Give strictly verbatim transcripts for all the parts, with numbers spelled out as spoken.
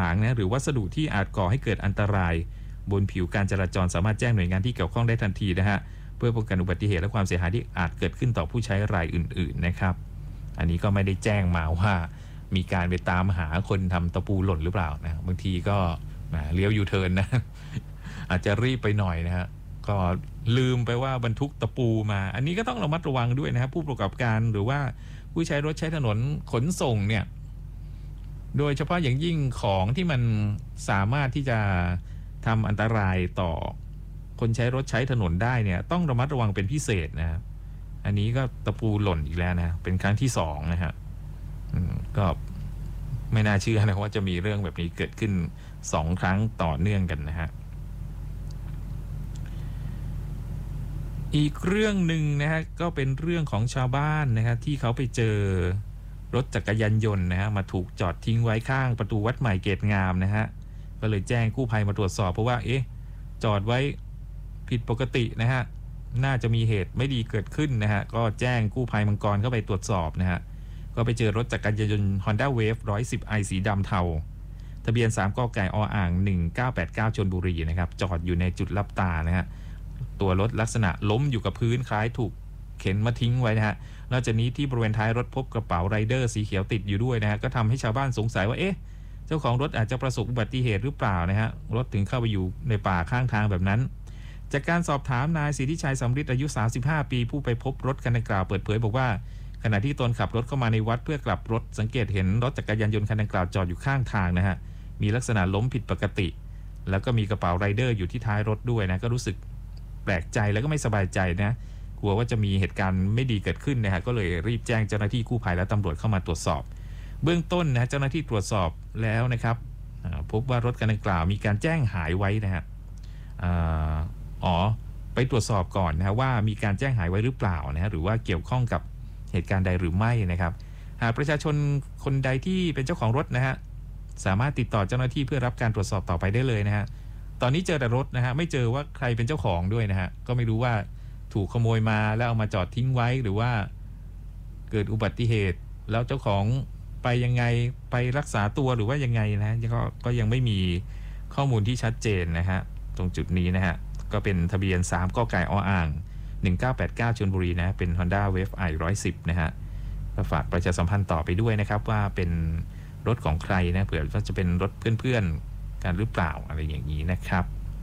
างนะหรือวัสดุที่อาจก่อให้เกิดอันตรายบนผิวการจราจรสามารถแจ้งหน่วยงานที่เกี่ยวข้องได้ทันทีนะฮะเพื่อป้องกันอุบัติเหตุและความเสียหายที่อาจเกิดขึ้นต่อผู้ใช้รายอื่นๆนะครับอันนี้ก็ไม่ได้แจ้งมาว่ามีการไปตามหาคนทำตะปูหล่นหรือเปล่านะบางทีก็เลี้ยวยูเทิร์นนะอาจจะรีบไปหน่อยนะฮะก็ลืมไปว่าบรรทุกตะปูมาอันนี้ก็ต้องระมัดระวังด้วยนะครับผู้ประกอบการหรือว่าผู้ใช้รถใช้ถนนขนส่งเนี่ยโดยเฉพาะอย่างยิ่งของที่มันสามารถที่จะทำอันตรายต่อคนใช้รถใช้ถนนได้เนี่ยต้องระมัดระวังเป็นพิเศษนะครับอันนี้ก็ตะปูหล่นอีกแล้วนะเป็นครั้งที่สองนะฮะก็ไม่น่าเชื่อนะว่าจะมีเรื่องแบบนี้เกิดขึ้นสองครั้งต่อเนื่องกันนะฮะอีกเรื่องหนึ่งนะฮะก็เป็นเรื่องของชาวบ้านนะฮะที่เขาไปเจอรถจักรยานยนต์นะฮะมาถูกจอดทิ้งไว้ข้างประตูวัดใหม่เกตงามนะฮะก็เลยแจ้งกู้ภัยมาตรวจสอบเพราะว่าเอ๊ะจอดไว้ผิดปกตินะฮะน่าจะมีเหตุไม่ดีเกิดขึ้นนะฮะก็แจ้งกู้ภัยมังกรเข้าไปตรวจสอบนะฮะก็ไปเจอรถจักรยานยนต์ Honda Wave หนึ่งร้อยสิบไอ สีดำเทาทะเบียนสามกไก่ออ่างหนึ่งเก้าแปดเก้าชลบุรีนะครับจอดอยู่ในจุดลับตานะฮะตัวรถลักษณะล้มอยู่กับพื้นคล้ายถูกเข็นมาทิ้งไว้นะฮะนอกจากนี้ที่บริเวณท้ายรถพบกระเป๋าไรเดอร์สีเขียวติดอยู่ด้วยนะฮะก็ทำให้ชาวบ้านสงสัยว่าเอ๊ะเจ้าของรถอาจจะประสบอุบัติเหตุหรือเปล่านะฮะรถถึงเข้าไปอยู่ในป่าข้างทางแบบนั้นจากการสอบถามนายสิทธิชัยสำริดอายุสามสิบห้าปีผู้ไปพบรถคันดังกล่าวเปิดเผยบอกว่าขณะที่ตนขับรถเข้ามาในวัดเพื่อกลับรถสังเกตเห็นรถจักรยานยนต์คันดังกล่าวจอดอยู่ข้างทางนะฮะมีลักษณะล้มผิดปกติแล้วก็มีกระเป๋าไรเดอร์อยู่ที่ท้ายรถด้วยนะก็รู้สึกแปลกใจแล้วก็ไม่สบายใจนะกลัวว่าจะมีเหตุการณ์ไม่ดีเกิดขึ้นนะฮะก็เลยรีบแจ้งเจ้าหน้าที่กู้ภัยและตำรวจเข้ามาตรวจสอบเบื้องต้นนะเจ้าหน้าที่ตรวจสอบแล้วนะครับพบว่ารถคันดังกล่าวมีการแจ้งหายไว้นะฮะอ๋อไปตรวจสอบก่อนนะว่ามีการแจ้งหายไว้หรือเปล่านะฮะหรือว่าเกี่ยวข้องกับเหตุการณ์ใดหรือไม่นะครับหากประชาชนคนใดที่เป็นเจ้าของรถนะฮะสามารถติดต่อเจ้าหน้าที่เพื่อรับการตรวจสอบต่อไปได้เลยนะฮะตอนนี้เจอแต่รถนะฮะไม่เจอว่าใครเป็นเจ้าของด้วยนะฮะก็ไม่รู้ว่าถูกขโมยมาแล้วเอามาจอดทิ้งไว้หรือว่าเกิดอุบัติเหตุแล้วเจ้าของไปยังไงไปรักษาตัวหรือว่ายังไงนะก็ก็ยังไม่มีข้อมูลที่ชัดเจนนะฮะตรงจุดนี้นะฮะก็เป็นทะเบียนสามกไก่ออ่างหนึ่งเก้าแปดเก้าชลบุรีนะเป็น Honda Wave i หนึ่งร้อยสิบนะฮะก็ฝากประชาสัมพันธ์ต่อไปด้วยนะครับว่าเป็นรถของใครนะเผื่อว่าจะเป็นรถเพื่อนๆกันหรือเปล่าอะไรอย่างนี้นะครับ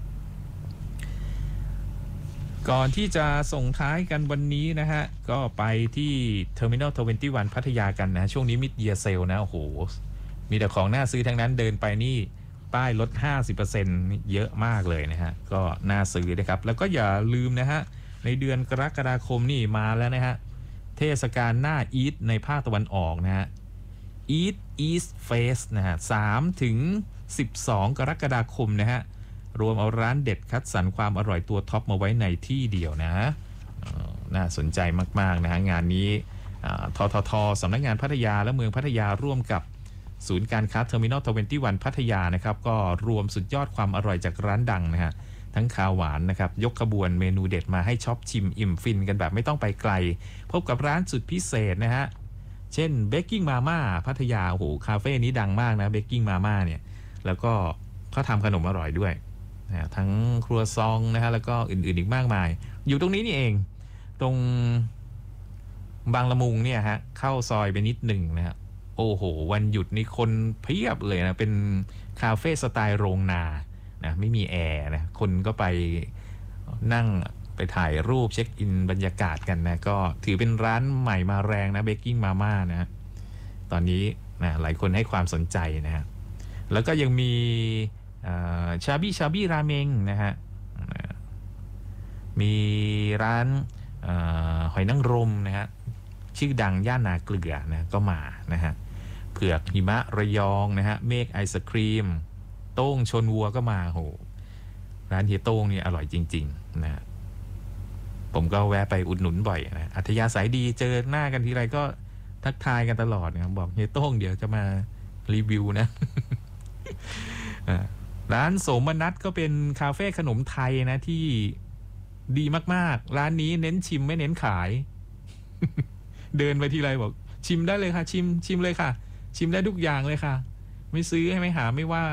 ก่อนที่จะส่งท้ายกันวันนี้นะฮะก็ไปที่ Terminal ยี่สิบเอ็ด พัทยากันนะช่วงนี้มิดเยียร์เซลนะโอ้โหมีแต่ของน่าซื้อทั้งนั้นเดินไปนี่ป้ายลด ห้าสิบเปอร์เซ็นต์ เยอะมากเลยนะฮะก็น่าซื้อนะครับแล้วก็อย่าลืมนะฮะในเดือนกรกฎาคมนี่มาแล้วนะฮะเทศกาลหน้าอีสในภาคตะวันออกนะฮะ Eat East Fest นะฮะ สามถึงสิบสอง กรกฎาคมนะฮะรวมเอาร้านเด็ดคัดสรรความอร่อยตัวท็อปมาไว้ในที่เดียวนะน่าสนใจมากๆนะฮะงานนี้ททท.สำนักงานพัทยาและเมืองพัทยาร่วมกับศูนย์การค้า Terminal ยี่สิบเอ็ด พัทยานะครับก็รวมสุดยอดความอร่อยจากร้านดังนะฮะทั้งคาวหวานนะครับยกขบวนเมนูเด็ดมาให้ช็อปชิมอิ่มฟินกันแบบไม่ต้องไปไกลพบกับร้านสุดพิเศษนะฮะเช่น Baking Mama พัทยาโอ้โหคาเฟ่นี้ดังมากนะ Baking Mama เนี่ยแล้วก็เขาทำขนมอร่อยด้วยนะทั้งครัวซองนะฮะแล้วก็อื่นๆอีกมากมายอยู่ตรงนี้นี่เองตรงบางละมุงเนี่ยฮะเข้าซอยไปนิดหนึ่งนะฮะโอ้โหวันหยุดนี่คนเพียบเลยนะเป็นคาเฟ่สไตล์โรงนานะไม่มีแอร์นะคนก็ไปนั่งไปถ่ายรูปเช็คอินบรรยากาศกันนะก็ถือเป็นร้านใหม่มาแรงนะ Baking Mama นะตอนนี้นะหลายคนให้ความสนใจนะฮะแล้วก็ยังมีชาบี้ชาบี้ราเมงนะฮะมีร้านหอยนางรมนะฮะชื่อดังย่านนาเกลือนะก็มานะฮะเผือกหิมะระยองนะฮะเมฆไอศครีมโต้งชนวัวก็มาโหร้านเฮียโต้งนี่อร่อยจริงๆนะผมก็แวะไปอุดหนุนบ่อยนะอัธยาศัยดีเจอหน้ากันทีไรก็ทักทายกันตลอดนะบอกเฮียโต้งเดี๋ยวจะมารีวิวนะร้านโสมนัสก็เป็นคาเฟ่ขนมไทยนะที่ดีมากๆร้านนี้เน้นชิมไม่เน้นขาย เดินไปทีไรบอกชิมได้เลยค่ะชิมชิมเลยค่ะชิมได้ทุกอย่างเลยค่ะไม่ซื้อให้ไม่หาไม่ว่า